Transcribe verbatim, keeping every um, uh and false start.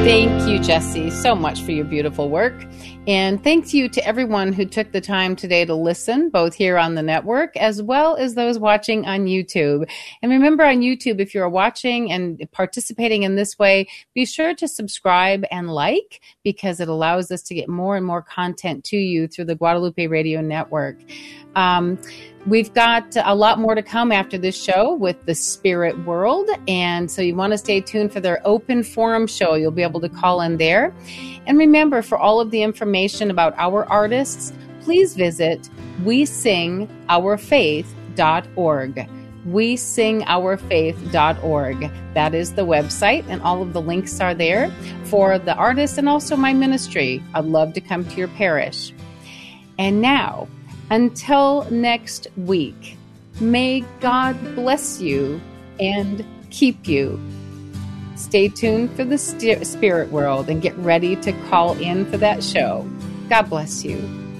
Thank you, Jesse, so much for your beautiful work. And thank you to everyone who took the time today to listen, both here on the network as well as those watching on YouTube. And remember, on YouTube, if you're watching and participating in this way, be sure to subscribe and like, because it allows us to get more and more content to you through the Guadalupe Radio Network. Um, We've got a lot more to come after this show with the spirit world. And so you want to stay tuned for their open forum show. You'll be able to call in there. And remember, for all of the information about our artists, please visit we sing our faith dot org. we sing our faith dot org. That is the website, and all of the links are there for the artists and also my ministry. I'd love to come to your parish. And now, until next week, may God bless you and keep you. Stay tuned for the spirit world and get ready to call in for that show. God bless you.